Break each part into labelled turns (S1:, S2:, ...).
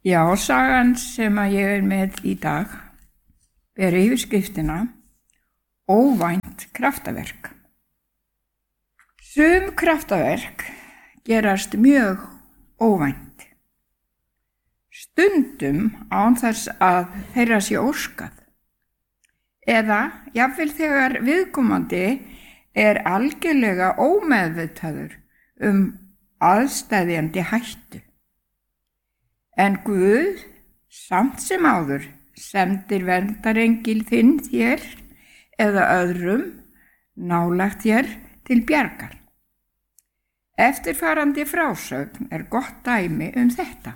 S1: Já, sagan sem að ég er með í dag ber yfirskriftina Óvænt kraftaverk. Sum kraftaverk gerast mjög óvænt. Stundum án þess að þeirra sé óskað. Eða jafnvel þegar viðkomandi er algjörlega ómeðvitaður aðsteðjandi hættu. En Guð, samt sem áður, sendir verndarengil þinn þér eða öðrum nálægt þér til bjargar. Eftirfarandi frásögn er gott dæmi þetta.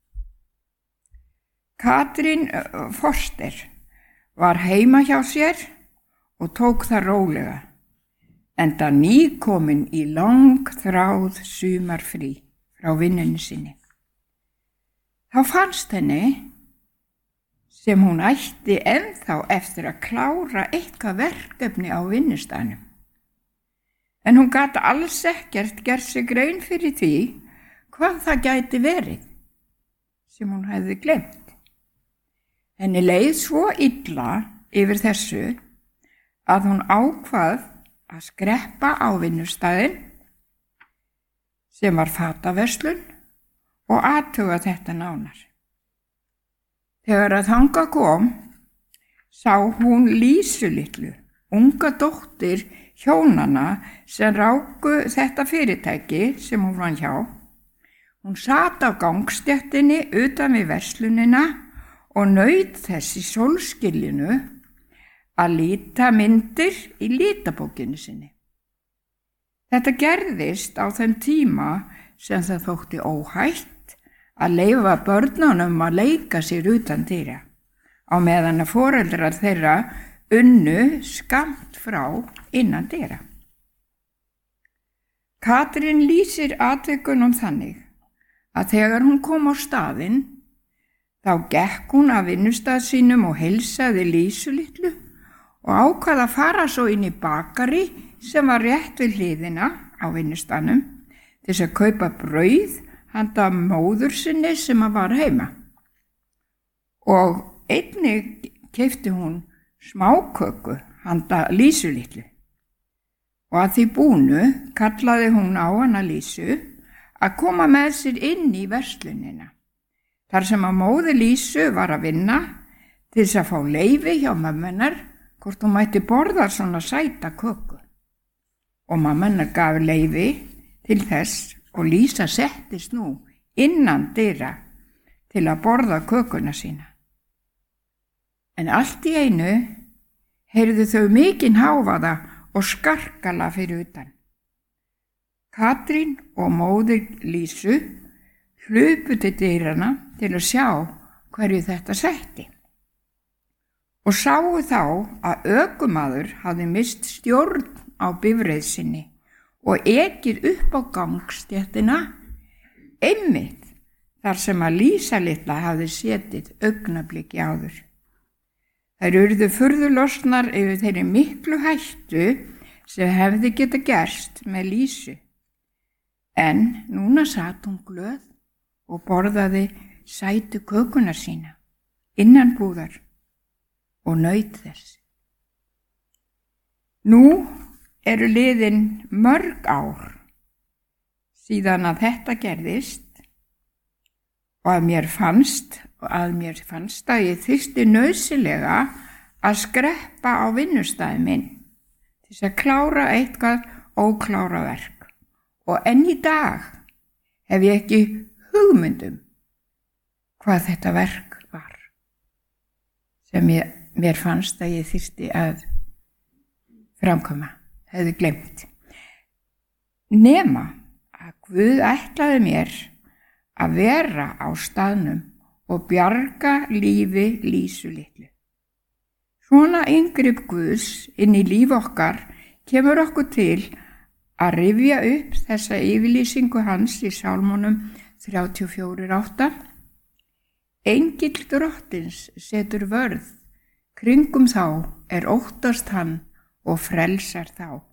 S1: Katrín Forster var heima hjá sér og tók það rólega, enda nýkomin í langþráð sumarfrí frá vinnunni sinni. Þá fannst henni sem hún ætti ennþá eftir að klára eitthvað verkefni á vinnustaðnum. En hún gat alls ekkert gert sig grein fyrir því hvað það gæti verið sem hún hefði gleymt. Henni leið svo illa yfir þessu að hún ákvað að skreppa á vinnustaðinn sem var fataverslun og athuga þetta nánar. Þegar að þangað kom, sá hún Lísu litlu, unga dóttir hjónanna sem ráku þetta fyrirtæki sem hún var hjá. Hún sat á gangstéttinni utan við verslunina og naut þess í sólskiljunu að líta myndir í litabókinni sinni. Þetta gerðist á þeim tíma sem það þótti óhætt að leyfa börnunum að leika sér utan dyra, á meðan að foreldrar þeirra unnu skammt frá innan dyra. Katrín lýsir atvikunum þannig að þegar hún kom á staðinn, þá gekk hún af vinnustað sínum og heilsaði Lísu litlu og ákvað að fara svo inn í bakari sem var rétt við hliðina á vinnustaðnum til þess að kaupa brauð handa móður sinni sem var heima. Og einnig keypti hún smáköku handa Lísu litlu. Og að því búnu kallaði hún á hana Lísu að koma með sér inn í verslunina. Þar sem að móðir Lísu var að vinna til þess að fá leyfi hjá mömmu hennar hvort hún mætti borða svona sæta köku. Og mamma hennar gaf leyfi til þess og Lísa settist nú innan dyra til að borða kökuna sína. En allt í einu heyrðu þau mikinn hávaða og skarkala fyrir utan. Katrín og móðir Lísu hlupu til dyrana til að sjá hverju þetta sætti. Og sáu þá að ökumaður hafði mist stjórn á bifreið sinni og ekið upp á gangstéttina einmitt þar sem að Lísa litla hafði setið augnabliki áður. Þær urðu furðulostnar yfir þeirri miklu hættu sem hefði geta gerst með Lísu. En núna sat hún glöð og borðaði sætu kökuna sína innan búðar og naut þess. Nú eru liðin mörg ár síðan að þetta gerðist og að mér fannst að ég þyrfti nauðsynlega að skreppa á vinnustaði minn til þess að klára eitthvað óklára verk. Og enn í dag hef ég ekki hugmyndum hvað þetta verk var sem mér fannst að ég þyrfti að framkoma. Hefði gleymt. Nema að Guð ætlaði mér að vera á staðnum og bjarga lífi Lísu litlu. Svona inngrip Guðs inn í líf okkar kemur okkur til að rifja upp þessa yfirlýsingu hans í Sálmunum 34:8. Engill drottins setur vörð, kringum þá óttast hann og frelsar þá.